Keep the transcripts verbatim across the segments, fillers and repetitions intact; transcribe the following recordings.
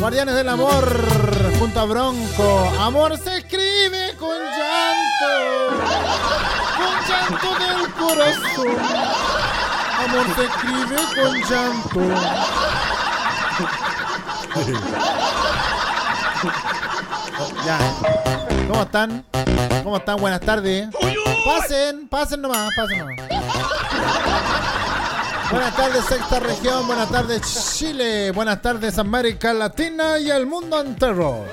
Guardianes del Amor junto a Bronco. Amor se escribe con llanto, con llanto del corazón. Amor se escribe con llanto. Ya. ¿Cómo están? ¿Cómo están? Buenas tardes. Pasen, pasen nomás, pasen nomás. Buenas tardes, Sexta Región. Buenas tardes, Chile. Buenas tardes, América Latina y el mundo entero.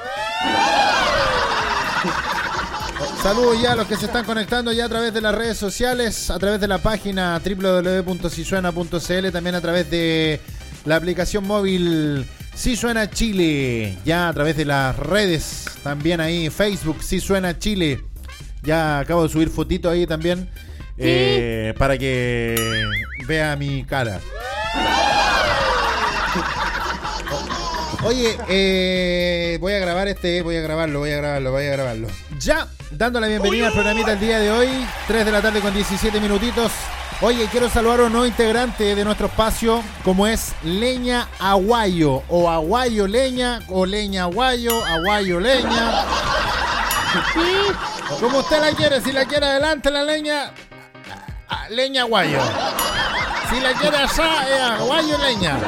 Saludos ya a los que se están conectando ya a través de las redes sociales, a través de la página doble u doble u doble u punto si suena punto c l, también a través de la aplicación móvil Si Suena Chile, ya a través de las redes, también ahí Facebook Si Suena Chile. Ya acabo de subir fotito ahí también, eh, para que vea mi cara. Oye, eh, voy a grabar este, voy a grabarlo, voy a grabarlo, voy a grabarlo. Ya, dando la bienvenida al programita del día de hoy, tres de la tarde con diecisiete minutitos. Oye, quiero saludar a un nuevo integrante de nuestro espacio, como es Leña Aguayo, o Aguayo Leña, o Leña Aguayo, Aguayo Leña. Como usted la quiere, si la quiere adelante la leña, Leña Aguayo. Si la quiere allá, es Aguayo Leña.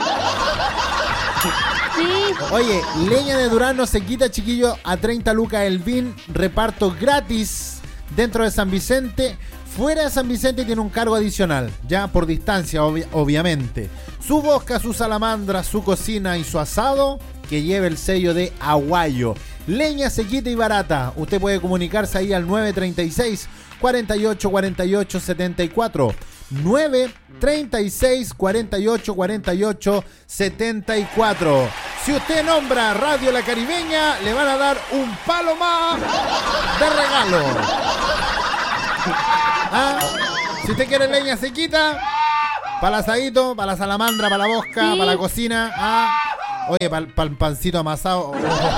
Oye, leña de Durano se quita, chiquillo, a treinta lucas el B I N, reparto gratis dentro de San Vicente. Fuera de San Vicente tiene un cargo adicional, ya por distancia, ob- obviamente. Su bosca, su salamandra, su cocina y su asado, que lleve el sello de Aguayo. Leña sequita y barata. Usted puede comunicarse ahí al nueve treinta y seis, cuarenta y ocho, cuarenta y ocho, setenta y cuatro. nueve treinta y seis, cuarenta y ocho, cuarenta y ocho, setenta y cuatro. Si usted nombra Radio La Caribeña, le van a dar un palo más de regalo. ¿Ah? Si usted quiere leña sequita, para el asadito, para la salamandra, para la bosca, sí, para la cocina. ¿Ah? Oye, para pa el pancito amasado.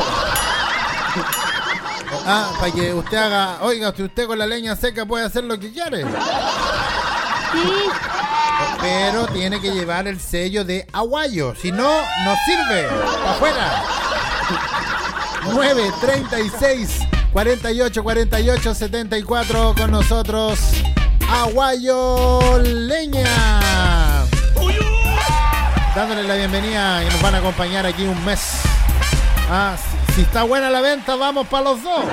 Ah, para que usted haga. Oiga, si usted con la leña seca puede hacer lo que quiere. Sí. Pero tiene que llevar el sello de Aguayo. Si no, no sirve. Para afuera. nueve treinta y seis, cuarenta y ocho, cuarenta y ocho, setenta y cuatro con nosotros. Aguayo Leña. Dándole la bienvenida y nos van a acompañar aquí un mes. Ah, si, si está buena la venta, vamos para los dos.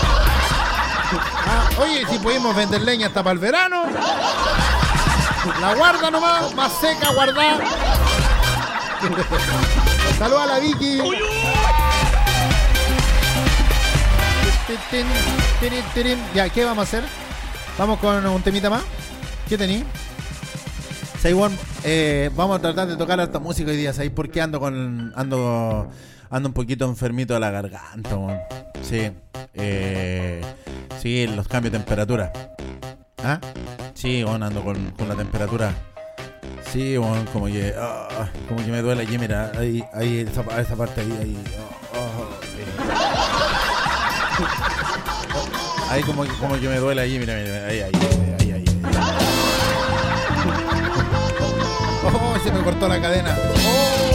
Ah, oye, si pudimos vender leña hasta para el verano. La guarda nomás, más seca, guardar. Saludos a la Vicky. Ya, ¿qué vamos a hacer? Vamos con un temita más. ¿Qué tení? Saibón, eh, vamos a tratar de tocar harta música hoy día. ¿Sabéis por qué ando con ando ando un poquito enfermito de la garganta? Man. Sí, eh, sí, los cambios de temperatura. ¿Ah? Sí, bueno, ando con, con la temperatura. Sí, bueno, como que uh, como que me duele aquí, mira, ahí, ahí esa, esa parte ahí, ahí. Oh, oh, sí. Ahí como, como que me duele allí, mira, mira, ahí, ahí, ahí, ahí, ahí. Oh, se me cortó la cadena. Oh.